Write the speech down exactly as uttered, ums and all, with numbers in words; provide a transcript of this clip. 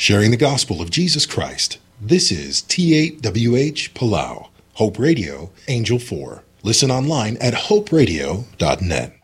sharing the gospel of Jesus Christ. This is T eight W H Palau, Hope Radio, Angel four. Listen online at hope radio dot net.